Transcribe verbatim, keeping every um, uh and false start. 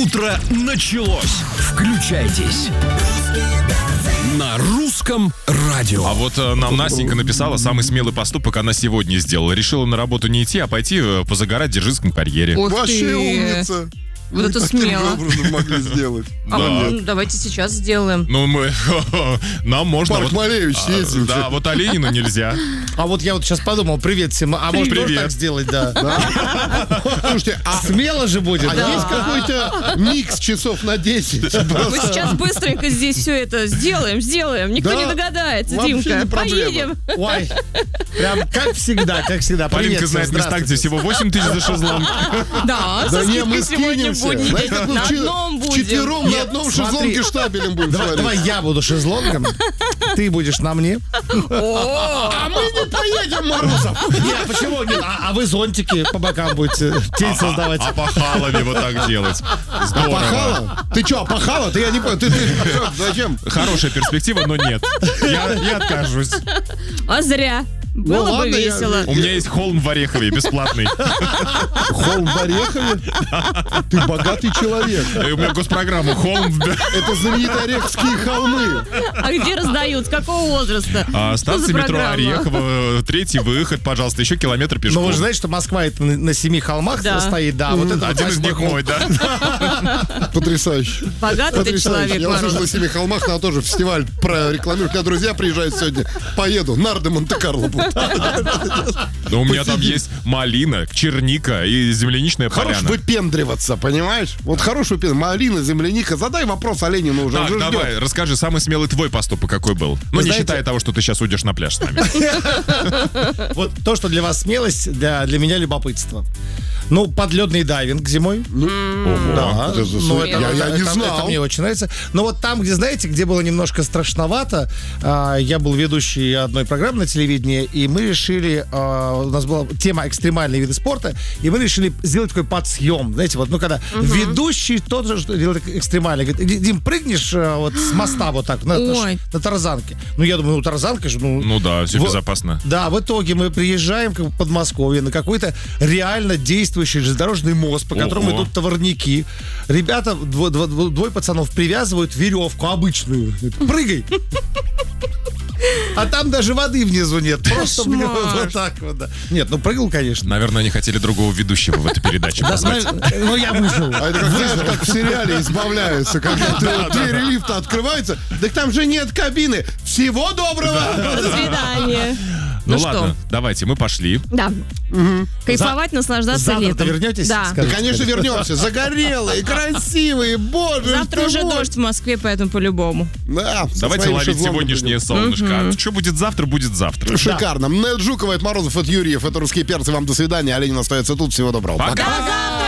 Утро началось. Включайтесь. На русском радио. А вот э, нам Настенька написала самый смелый поступок она сегодня сделала. Решила на работу не идти, а пойти э, позагорать в дзержинском карьере. Ух Вообще ты. умница. Вот это Таким смело. образом могли сделать. А, Да. ну, давайте сейчас сделаем. Ну, мы... Нам можно... Парк вот- Малевич а, ездим. Да, вот Оленину нельзя. А вот я вот сейчас подумал, привет всем. А может тоже Привет. так сделать, да? Слушайте, а Смело же будет, а да? есть какой-то микс часов на десять? Мы сейчас быстренько здесь все это сделаем, сделаем. Никто Да. не догадается, Вообще Димка. не проблема. Поедем. Ой, прям как всегда, как всегда. Полинка Привет, знает всем, места, где здравствуйте. всего восемь тысяч за шезлонг. Да, Да со не, мы скидкой сегодня скинемся. будем. Знаете, как мы На вчи- одном будем. Вчетвером на Нет, одном смотри. шезлонге штабелем будем Давай, смотреть. давай я буду шезлонгом, ты будешь на мне. А мы не поедем, Морозов. Нет, почему нет? А, а вы зонтики по бокам будете тень создавать. А пахалами вот так делать. Здорово. Пахала? Ты что, пахала? Ты я не понял. Ты, ты, зачем? Хорошая перспектива, но нет. Я, я откажусь. А зря. Было бы ладно, я- весело. У меня есть холм в Орехове, бесплатный. Холм в Орехове? Ты богатый человек. И у меня госпрограмма «Холм» в... Это знаменитые Ореховские холмы. А где раздают? С какого возраста? А, Что за станция метро программа? Орехово, третий выход, пожалуйста, еще километр Но пешком. вы же знаете, что Москва это на, на семи холмах Да. стоит, да. Вот это Один из них восьмой мой, да? Потрясающе. Богатый ты Потрясающе. человек, Я услышал на Мороз. Семи холмах, надо тоже фестиваль прорекламировать. У меня друзья приезжают сегодня. Поеду. Нарды Монте-Карло будут. Да у меня там есть малина, черника и земляничная Хорош поляна. выпендриваться, понимаешь? Вот хорош выпендриваться. Малина, земляника. Задай вопрос Оленину уже. Так, уже ждет. давай, расскажи, самый смелый твой поступок какой был? Ну, не знаете- считая того, что ты сейчас уйдешь на пляж с нами. Вот то, что для вас смелость, для, для меня любопытство. Ну, подледный дайвинг зимой. Ого. Да, это за ну, суть. это, Я- я это- не это- знал. это мне очень нравится. Но вот там, где, знаете, где было немножко страшновато, а, я был ведущий одной программы на телевидении, и мы решили, а, у нас была тема экстремальные виды спорта, и мы решили сделать такой подсъем. Знаете, вот, ну, когда ведущий тот же, что делает экстремальный, говорит: «Ди- Дим, прыгнешь а, вот с моста вот так, на, на ш- Ой. на тарзанке». Ну, я думаю, ну, тарзанка же, ну... Ну да, все Вот. безопасно. Да, в итоге мы приезжаем как бы, в Подмосковье на какой-то реально действующий железнодорожный мост, по которому Ого. идут товарники. Ребята, дво- дво- двое пацанов привязывают веревку обычную. Говорят: прыгай. А там даже воды внизу нет. Просто Кошмар. мне вот так вот. Да. Нет, ну прыгал, конечно. Наверное, они хотели другого ведущего в эту передачу Да, позвать. знаешь, ну я выжил. А это как, знаешь, как в сериале избавляются, когда ты- двери лифта открываются. Так там же нет кабины. Всего доброго! До свидания. Ну, Ну ладно, что? давайте, мы пошли. Да. Кайфовать, наслаждаться Завтра-то летом. вернетесь? Да. Скажите, Да, конечно, скажите. вернемся. Загорелые, красивые, боже Завтра ты уже мой. дождь в Москве, поэтому по-любому. Да, со Давайте своим ловить шезлонгом сегодняшнее будем. солнышко. Что будет завтра, будет завтра. Шикарно. Нед Жукова, это Морозов, это Юрьев, это Русские перцы. Вам до свидания. Оленин остается тут. Всего доброго. Пока. До завтра!